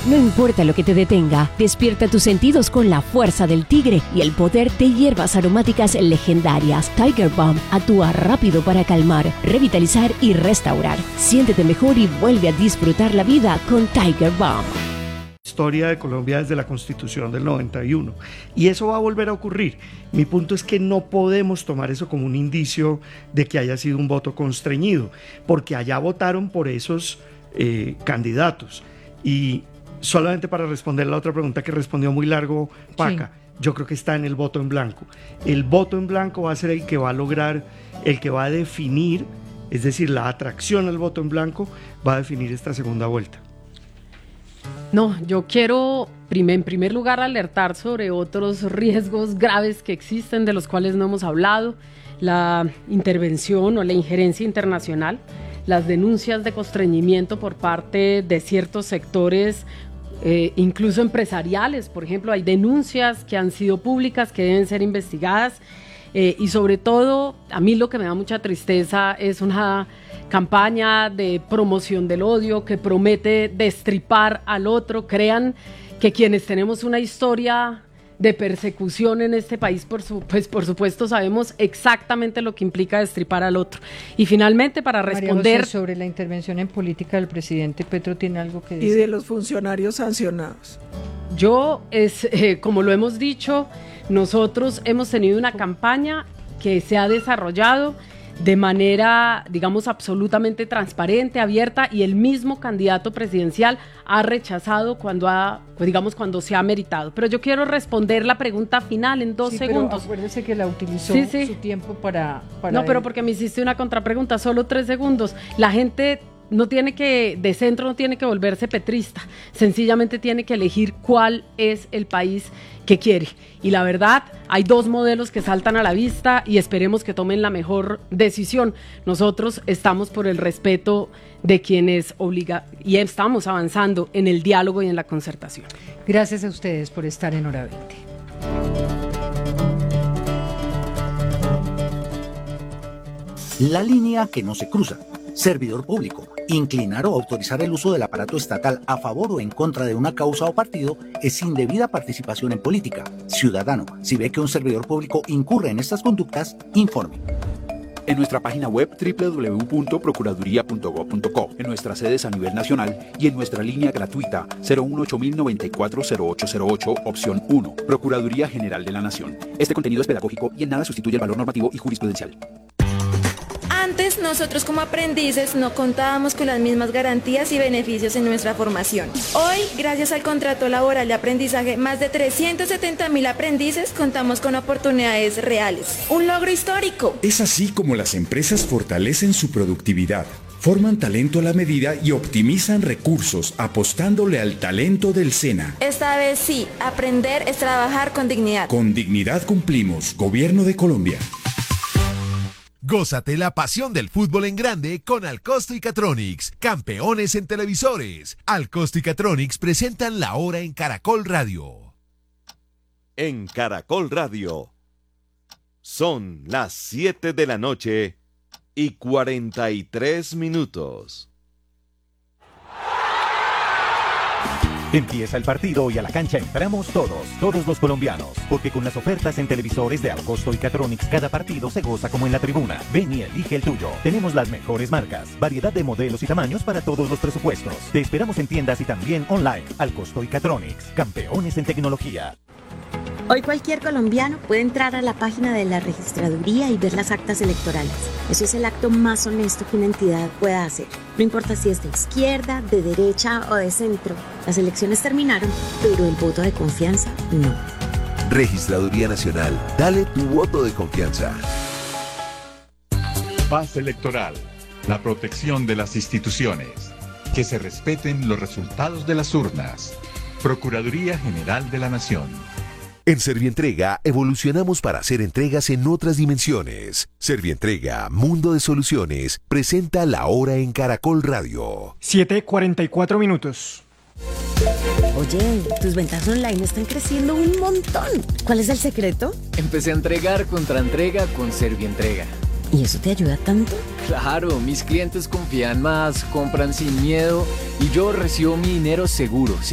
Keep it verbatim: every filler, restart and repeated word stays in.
No importa lo que te detenga, despierta tus sentidos con la fuerza del tigre y el poder de hierbas aromáticas legendarias. Tiger Balm actúa rápido para calmar, revitalizar y restaurar. Siéntete mejor y vuelve a disfrutar la vida con Tiger Balm. Historia de Colombia desde la Constitución del noventa y uno, y eso va a volver a ocurrir. Mi punto es que no podemos tomar eso como un indicio de que haya sido un voto constreñido, porque allá votaron por esos eh, candidatos. Y solamente para responder la otra pregunta que respondió muy largo Paca, sí. Yo creo que está en el voto en blanco. El voto en blanco va a ser el que va a lograr, el que va a definir, es decir, la atracción al voto en blanco va a definir esta segunda vuelta. No, yo quiero en primer lugar alertar sobre otros riesgos graves que existen, de los cuales no hemos hablado: la intervención o la injerencia internacional, las denuncias de constreñimiento por parte de ciertos sectores, eh, incluso empresariales. Por ejemplo, hay denuncias que han sido públicas, que deben ser investigadas, eh, y sobre todo, a mí lo que me da mucha tristeza es una campaña de promoción del odio que promete destripar al otro. Crean que quienes tenemos una historia de persecución en este país, por, su, pues por supuesto sabemos exactamente lo que implica destripar al otro. Y finalmente, para responder... María José, sobre la intervención en política del presidente Petro, ¿tiene algo que decir? Y de los funcionarios sancionados. Yo, es, eh, como lo hemos dicho, nosotros hemos tenido una campaña que se ha desarrollado de manera, digamos, absolutamente transparente, abierta, y el mismo candidato presidencial ha rechazado cuando ha, pues digamos, cuando se ha meritado. Pero yo quiero responder la pregunta final en dos sí, segundos. Pero acuérdese que la utilizó sí, sí. su tiempo para, para... No, él. pero porque me hiciste una contrapregunta, solo tres segundos. La gente no tiene que, de centro no tiene que volverse petrista, sencillamente tiene que elegir cuál es el país que quiere. Y la verdad, hay dos modelos que saltan a la vista y esperemos que tomen la mejor decisión. Nosotros estamos por el respeto de quienes obliga y estamos avanzando en el diálogo y en la concertación. Gracias a ustedes por estar en Hora veinte. La línea que no se cruza. Servidor público. Inclinar o autorizar el uso del aparato estatal a favor o en contra de una causa o partido es indebida participación en política. Ciudadano, si ve que un servidor público incurre en estas conductas, informe. En nuestra página web doble u doble u doble u punto procuraduría punto gob punto co, en nuestras sedes a nivel nacional y en nuestra línea gratuita cero uno ocho mil noventa y cuatro cero ocho cero ocho, opción uno, Procuraduría General de la Nación. Este contenido es pedagógico y en nada sustituye el valor normativo y jurisprudencial. Antes, nosotros como aprendices no contábamos con las mismas garantías y beneficios en nuestra formación. Hoy, gracias al contrato laboral de aprendizaje, más de trescientos setenta mil aprendices contamos con oportunidades reales. Un logro histórico. Es así como las empresas fortalecen su productividad, forman talento a la medida y optimizan recursos apostándole al talento del SENA. Esta vez sí, aprender es trabajar con dignidad. Con dignidad cumplimos. Gobierno de Colombia. Gózate la pasión del fútbol en grande con Alcosto y Catronics, campeones en televisores. Alcosto y Catronics presentan La Hora en Caracol Radio. En Caracol Radio son las siete de la noche y cuarenta y tres minutos. Empieza el partido y a la cancha entramos todos, todos los colombianos, porque con las ofertas en televisores de Alcosto y Catronics cada partido se goza como en la tribuna. Ven y elige el tuyo. Tenemos las mejores marcas, variedad de modelos y tamaños para todos los presupuestos. Te esperamos en tiendas y también online. Alcosto y Catronics, campeones en tecnología. Hoy cualquier colombiano puede entrar a la página de la registraduría y ver las actas electorales. Eso es el acto más honesto que una entidad pueda hacer. No importa si es de izquierda, de derecha o de centro. Las elecciones terminaron, pero el voto de confianza no. Registraduría Nacional. Dale tu voto de confianza. Paz electoral. La protección de las instituciones. Que se respeten los resultados de las urnas. Procuraduría General de la Nación. En Servientrega evolucionamos para hacer entregas en otras dimensiones. Servientrega, Mundo de Soluciones, presenta La Hora en Caracol Radio. siete cuarenta y cuatro minutos. Oye, tus ventas online están creciendo un montón. ¿Cuál es el secreto? Empecé a entregar contra entrega con Servientrega. ¿Y eso te ayuda tanto? Claro, mis clientes confían más, compran sin miedo y yo recibo mi dinero seguro.